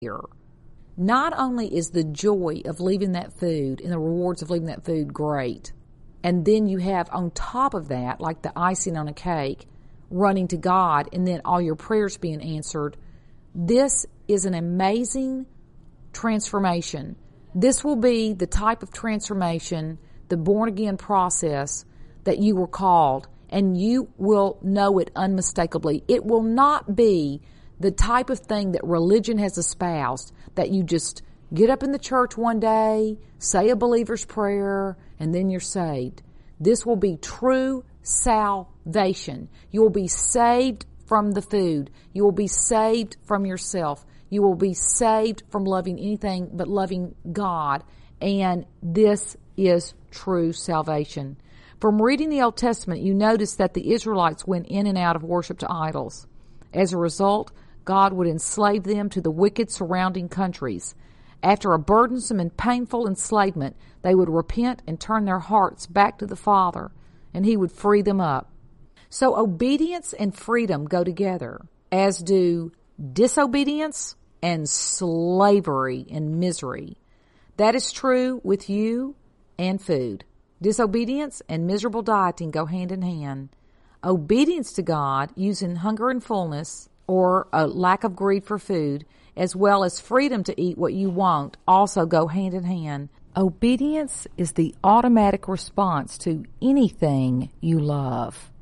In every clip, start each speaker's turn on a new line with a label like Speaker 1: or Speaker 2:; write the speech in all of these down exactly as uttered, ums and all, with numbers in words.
Speaker 1: here. Not only is the joy of leaving that food and the rewards of leaving that food great, and then you have on top of that, like the icing on a cake, running to God and then all your prayers being answered. This is an amazing transformation. This will be the type of transformation, the born-again process that you were called, and you will know it unmistakably. It will not be the type of thing that religion has espoused, that you just get up in the church one day, say a believer's prayer, and then you're saved. This will be true salvation. You will be saved from the food. You will be saved from yourself. You will be saved from loving anything but loving God. And this is true salvation. From reading the Old Testament, you notice that the Israelites went in and out of worship to idols. As a result, God would enslave them to the wicked surrounding countries. After a burdensome and painful enslavement, they would repent and turn their hearts back to the Father, and He would free them up. So obedience and freedom go together, as do disobedience and slavery and misery. That is true with you and food. Disobedience and miserable dieting go hand in hand. Obedience to God, using hunger and fullness or a lack of greed for food, as well as freedom to eat what you want, also go hand in hand. Obedience is the automatic response to anything you love.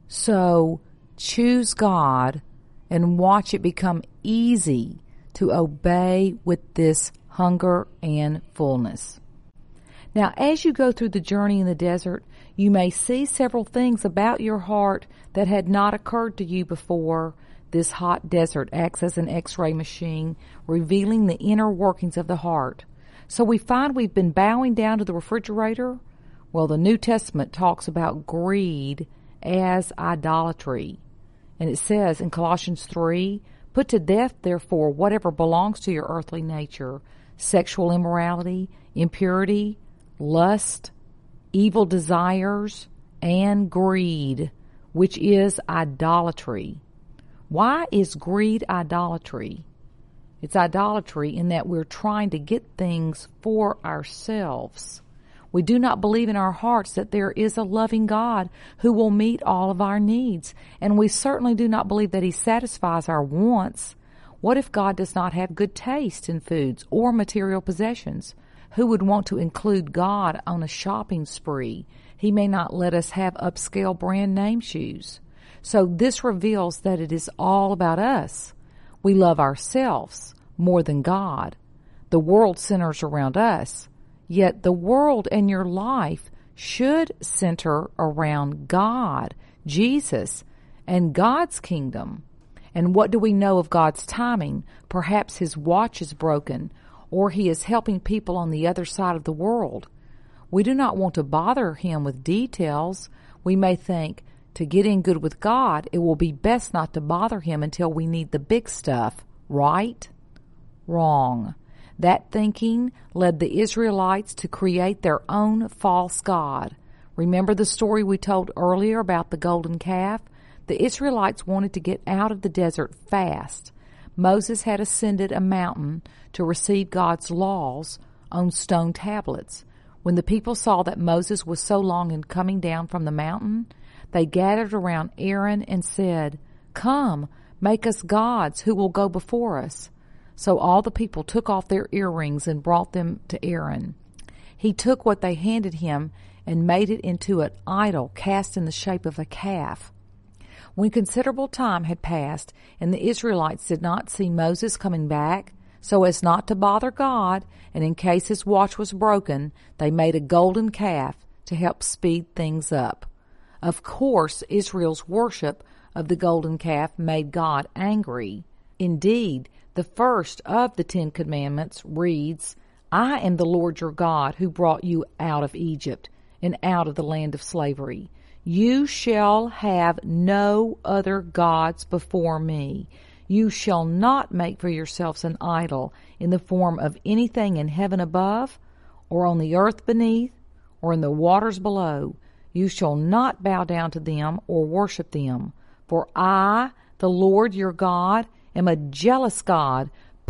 Speaker 1: So choose God and watch it become easy to obey with this hunger and fullness. Now, as you go through the journey in the desert, you may see several things about your heart that had not occurred to you before. This hot desert acts as an x-ray machine, revealing the inner workings of the heart. So we find we've been bowing down to the refrigerator. Well, the New Testament talks about greed as idolatry. And it says in Colossians three, "Put to death, therefore, whatever belongs to your earthly nature, sexual immorality, impurity, lust, evil desires, and greed, which is idolatry." Why is greed idolatry? It's idolatry in that we're trying to get things for ourselves. We do not believe in our hearts that there is a loving God who will meet all of our needs. And we certainly do not believe that He satisfies our wants. What if God does not have good taste in foods or material possessions? Who would want to include God on a shopping spree? He may not let us have upscale brand name shoes. So this reveals that it is all about us. We love ourselves more than God. The world centers around us. Yet the world and your life should center around God, Jesus, and God's kingdom. And what do we know of God's timing? Perhaps His watch is broken, or He is helping people on the other side of the world. We do not want to bother Him with details. We may think, to get in good with God, it will be best not to bother Him until we need the big stuff, right? Wrong. That thinking led the Israelites to create their own false god. Remember the story we told earlier about the golden calf? The Israelites wanted to get out of the desert fast. Moses had ascended a mountain to receive God's laws on stone tablets. When the people saw that Moses was so long in coming down from the mountain, they gathered around Aaron and said, "Come, make us gods who will go before us." So all the people took off their earrings and brought them to Aaron. He took what they handed him and made it into an idol cast in the shape of a calf. When considerable time had passed and the Israelites did not see Moses coming back, so as not to bother God, and in case his watch was broken, they made a golden calf to help speed things up. Of course, Israel's worship of the golden calf made God angry. Indeed, the first of the Ten Commandments reads, "I am the Lord your God who brought you out of Egypt and out of the land of slavery. You shall have no other gods before me. You shall not make for yourselves an idol in the form of anything in heaven above, or on the earth beneath, or in the waters below. You shall not bow down to them or worship them. For I, the Lord your God, am a jealous God,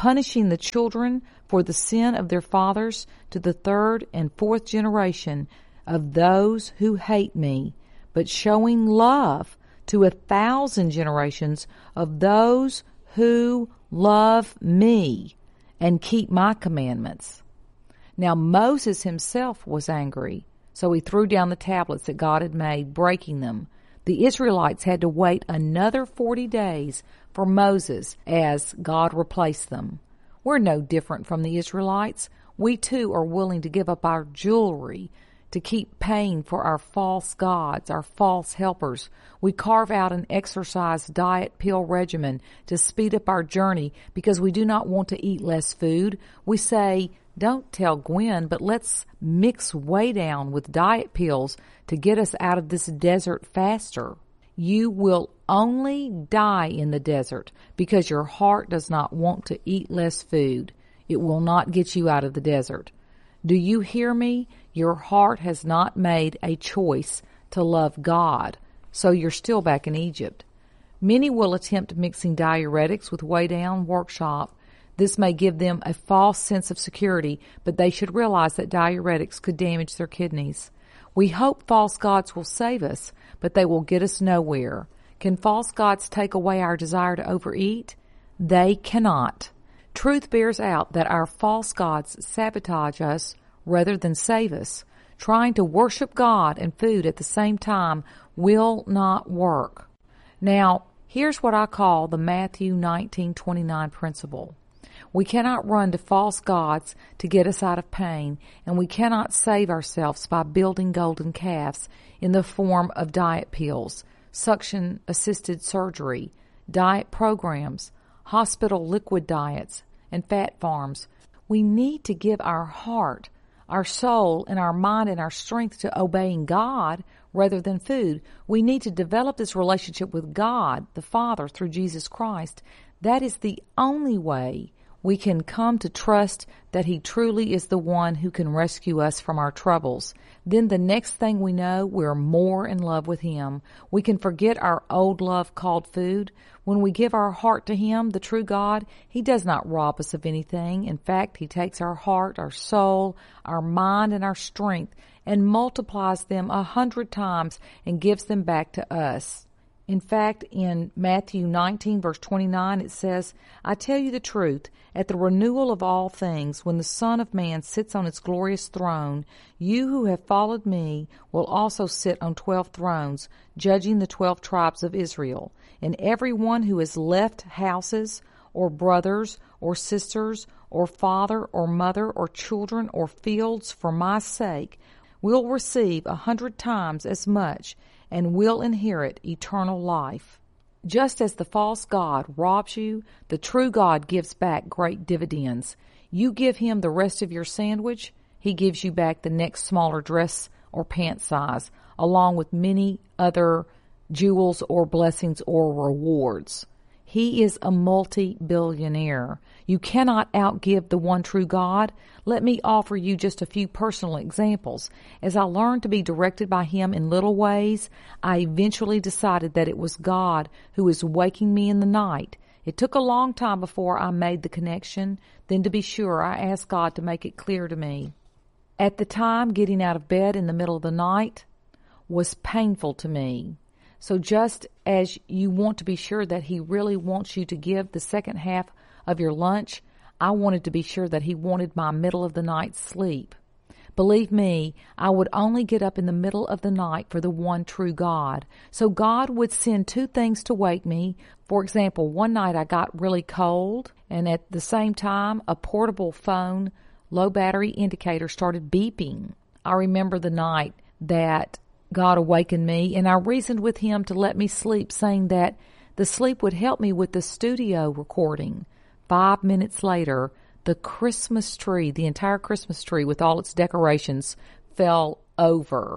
Speaker 1: punishing the children for the sin of their fathers to the third and fourth generation of those who hate me, but showing love to a thousand generations of those who love me and keep my commandments. Now Moses himself was angry, so he threw down the tablets that God had made, breaking them. The Israelites had to wait another forty days for Moses as God replaced them. We're no different from the Israelites. We too are willing to give up our jewelry to keep paying for our false gods, our false helpers. We carve out an exercise diet pill regimen to speed up our journey because we do not want to eat less food. We say, don't tell Gwen, but let's mix way down with diet pills to get us out of this desert faster. You will only die in the desert because your heart does not want to eat less food. It will not get you out of the desert. Do you hear me? Your heart has not made a choice to love God, so you're still back in Egypt. Many will attempt mixing diuretics with Way Down Workshop. This may give them a false sense of security, but they should realize that diuretics could damage their kidneys. We hope false gods will save us, but they will get us nowhere. Can false gods take away our desire to overeat? They cannot. Truth bears out that our false gods sabotage us rather than save us. Trying to worship God and food at the same time will not work. Now, here's what I call the Matthew nineteen twenty-nine principle. We cannot run to false gods to get us out of pain, and we cannot save ourselves by building golden calves in the form of diet pills, suction-assisted surgery, diet programs, hospital liquid diets, and fat farms. We need to give our heart, our soul, and our mind and our strength to obeying God rather than food. We need to develop this relationship with God, the Father, through Jesus Christ. That is the only way we can come to trust that He truly is the one who can rescue us from our troubles. Then the next thing we know, we're more in love with Him. We can forget our old love called food. When we give our heart to Him, the true God, He does not rob us of anything. In fact, He takes our heart, our soul, our mind, and our strength and multiplies them a hundred times and gives them back to us. In fact, in Matthew nineteen, verse twenty-nine, it says, I tell you the truth, at the renewal of all things, when the Son of Man sits on His glorious throne, you who have followed me will also sit on twelve thrones, judging the twelve tribes of Israel. And every one who has left houses, or brothers, or sisters, or father, or mother, or children, or fields for my sake, will receive a hundred times as much, and will inherit eternal life. Just as the false god robs you, the true God gives back great dividends. You give Him the rest of your sandwich, He gives you back the next smaller dress or pant size, along with many other jewels or blessings or rewards. He is a multi-billionaire. You cannot outgive the one true God. Let me offer you just a few personal examples. As I learned to be directed by Him in little ways, I eventually decided that it was God who is waking me in the night. It took a long time before I made the connection. Then to be sure, I asked God to make it clear to me. At the time, getting out of bed in the middle of the night was painful to me. So just as you want to be sure that He really wants you to give the second half of your lunch, I wanted to be sure that He wanted my middle of the night sleep. Believe me, I would only get up in the middle of the night for the one true God. So God would send two things to wake me. For example, one night I got really cold, and at the same time, a portable phone low battery indicator started beeping. I remember the night that God awakened me, and I reasoned with Him to let me sleep, saying that the sleep would help me with the studio recording. Five minutes later, the Christmas tree, the entire Christmas tree with all its decorations, fell over.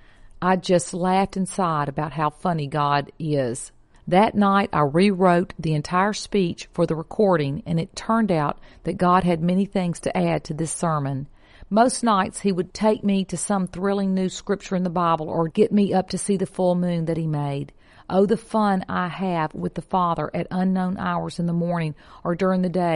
Speaker 1: I just laughed inside about how funny God is. That night, I rewrote the entire speech for the recording, and it turned out that God had many things to add to this sermon. Most nights He would take me to some thrilling new scripture in the Bible or get me up to see the full moon that He made. Oh, the fun I have with the Father at unknown hours in the morning or during the day.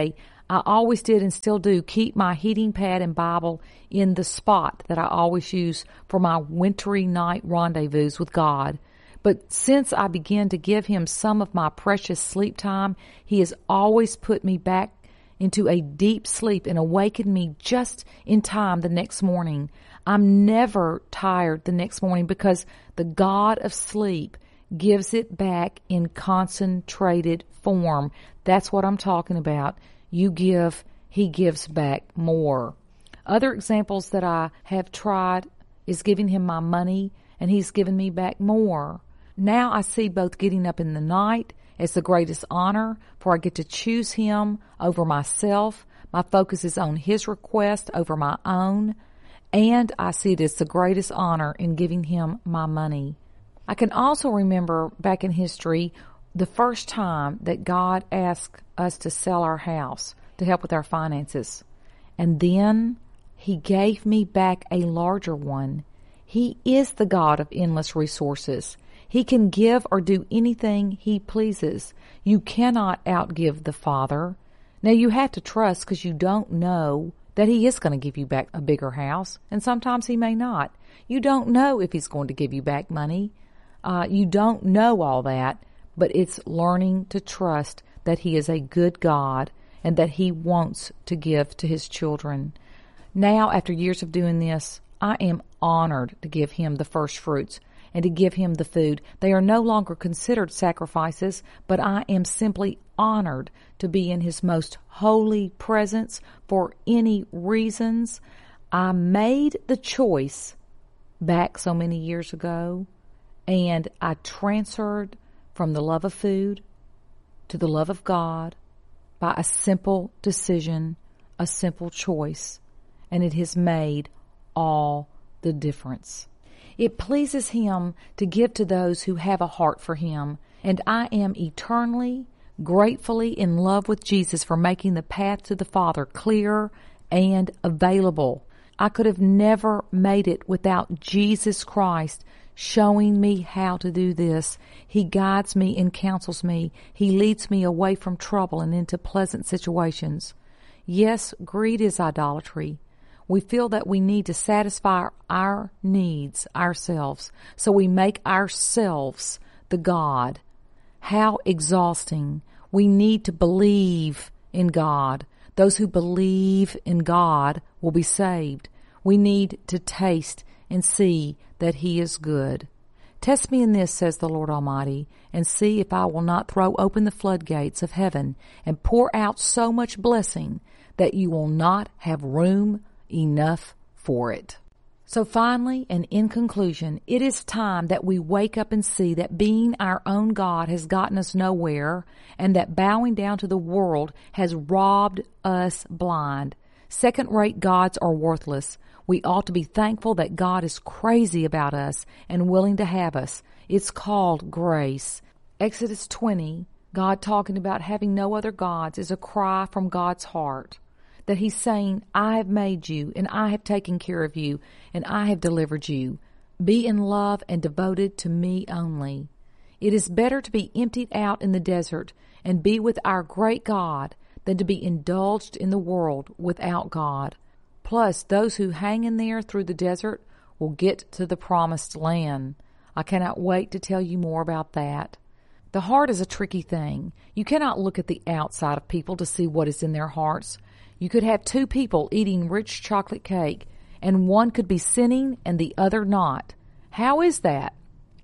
Speaker 1: I always did and still do keep my heating pad and Bible in the spot that I always use for my wintry night rendezvous with God. But since I began to give him some of my precious sleep time, he has always put me back into a deep sleep and awakened me just in time the next morning. I'm never tired the next morning because the God of sleep gives it back in concentrated form. That's what I'm talking about. You give, he gives back more. Other examples that I have tried is giving him my money, and he's given me back more. Now I see both getting up in the night as the greatest honor, for I get to choose him over myself. My focus is on his request over my own, and I see it as the greatest honor in giving him my money. I can also remember back in history the first time that God asked us to sell our house to help with our finances. And then he gave me back a larger one. He is the God of endless resources. He can give or do anything he pleases. You cannot outgive the Father. Now you have to trust because you don't know that he is going to give you back a bigger house, and sometimes he may not. You don't know if he's going to give you back money. Uh, you don't know all that, but it's learning to trust that he is a good God and that he wants to give to his children. Now, after years of doing this, I am honored to give him the first fruits and to give him the food. They are no longer considered sacrifices, but I am simply honored to be in his most holy presence for any reasons. I made the choice back so many years ago, and I transferred from the love of food to the love of God by a simple decision, a simple choice, and it has made all the difference. It pleases him to give to those who have a heart for him, and I am eternally, gratefully in love with Jesus for making the path to the Father clear and available. I could have never made it without Jesus Christ showing me how to do this. He guides me and counsels me. He leads me away from trouble and into pleasant situations. Yes, greed is idolatry. We feel that we need to satisfy our needs ourselves, so we make ourselves the God. How exhausting. We need to believe in God. Those who believe in God will be saved. We need to taste and see that he is good. Test me in this, says the Lord Almighty, and see if I will not throw open the floodgates of heaven and pour out so much blessing that you will not have room enough for it. So finally, and in conclusion, it is time that we wake up and see that being our own God has gotten us nowhere, and that bowing down to the world has robbed us blind. Second-rate gods are worthless. We ought to be thankful that God is crazy about us and willing to have us. It's called grace. Exodus twenty, God talking about having no other gods, is a cry from God's heart. That he's saying, I have made you, and I have taken care of you, and I have delivered you. Be in love and devoted to me only. It is better to be emptied out in the desert and be with our great God than to be indulged in the world without God. Plus, those who hang in there through the desert will get to the promised land. I cannot wait to tell you more about that. The heart is a tricky thing. You cannot look at the outside of people to see what is in their hearts. You could have two people eating rich chocolate cake, and one could be sinning and the other not. How is that?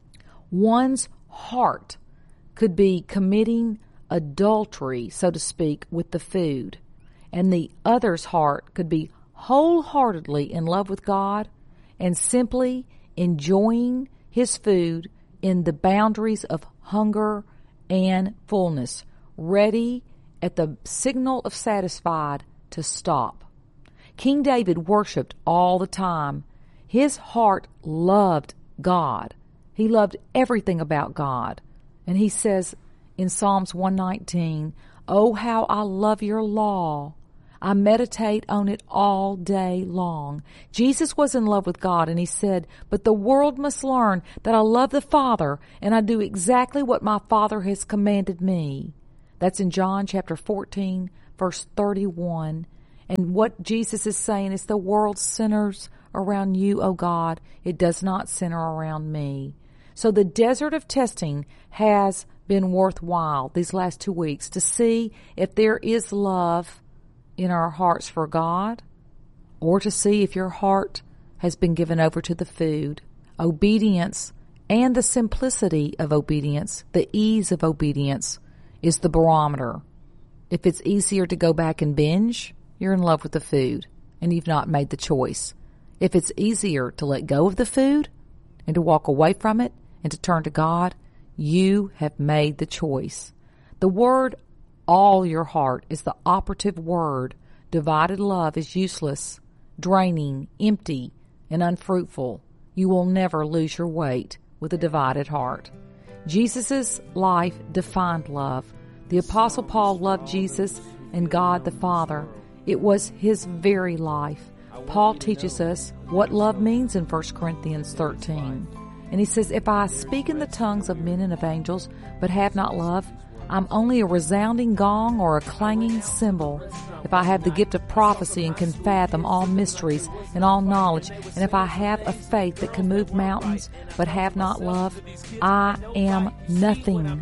Speaker 1: One's heart could be committing adultery, so to speak, with the food, and the other's heart could be wholeheartedly in love with God and simply enjoying his food in the boundaries of hunger and fullness, ready at the signal of satisfied to stop. King David worshiped all the time. His heart loved God. He loved everything about God. And he says in Psalms one nineteen, "Oh, how I love your law. I meditate on it all day long." Jesus was in love with God, and he said, "But the world must learn that I love the Father, and I do exactly what my Father has commanded me." That's in John chapter fourteen, verse thirty-one. And what Jesus is saying is the world centers around you, O God. It does not center around me. So the desert of testing has been worthwhile these last two weeks to see if there is love in our hearts for God, or to see if your heart has been given over to the food. Obedience and the simplicity of obedience, the ease of obedience, is the barometer. If it's easier to go back and binge, you're in love with the food, and you've not made the choice. If it's easier to let go of the food and to walk away from it and to turn to God, you have made the choice. The word all your heart is the operative word. Divided love is useless, draining, empty, and unfruitful. You will never lose your weight with a divided heart. Jesus' life defined love. The Apostle Paul loved Jesus and God the Father. It was his very life. Paul teaches us what love means in First Corinthians thirteen. And he says, if I speak in the tongues of men and of angels, but have not love, I'm only a resounding gong or a clanging cymbal. If I have the gift of prophecy and can fathom all mysteries and all knowledge, and if I have a faith that can move mountains, but have not love, I am nothing.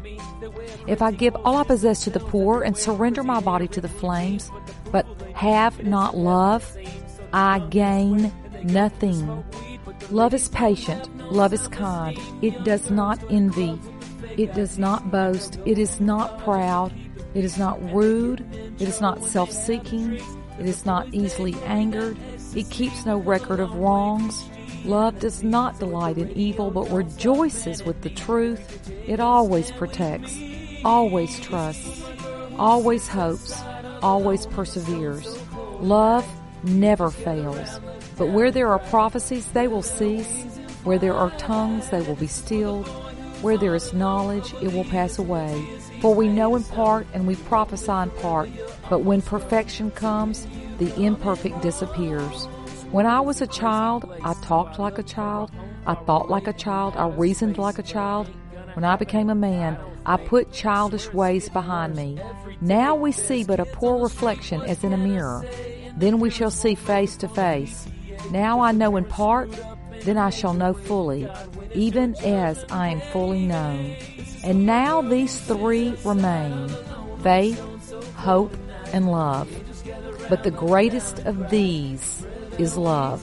Speaker 1: If I give all I possess to the poor and surrender my body to the flames, but have not love, I gain nothing. Love is patient. Love is kind. It does not envy. It does not boast. It is not proud. It is not rude. It is not self-seeking. It is not easily angered. It keeps no record of wrongs. Love does not delight in evil, but rejoices with the truth. It always protects, always trusts, always hopes, always perseveres. Love never fails. But where there are prophecies, they will cease. Where there are tongues, they will be stilled. Where there is knowledge, it will pass away. For we know in part and we prophesy in part. But when perfection comes, the imperfect disappears. When I was a child, I talked like a child. I thought like a child. I reasoned like a child. When I became a man, I put childish ways behind me. Now we see but a poor reflection as in a mirror. Then we shall see face to face. Now I know in part, then I shall know fully, even as I am fully known. And now these three remain, faith, hope, and love. But the greatest of these is love.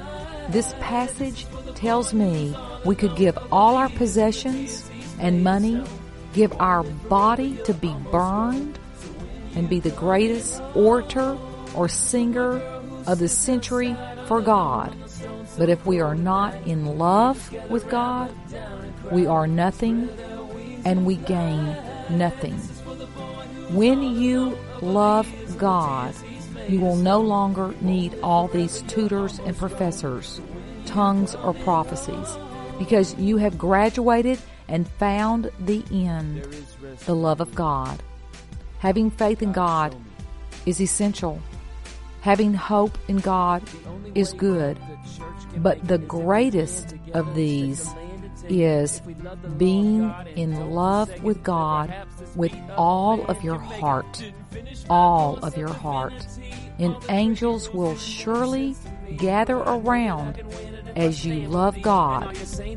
Speaker 1: This passage tells me we could give all our possessions and money, give our body to be burned, and be the greatest orator or singer of the century for God. But if we are not in love with God, we are nothing and we gain nothing. When you love God, you will no longer need all these tutors and professors, tongues or prophecies, because you have graduated and found the end, the love of God. Having faith in God is essential. Having hope in God is good. But the greatest of these is being in love with God with all of your heart. All of your heart. And angels will surely gather around as you love God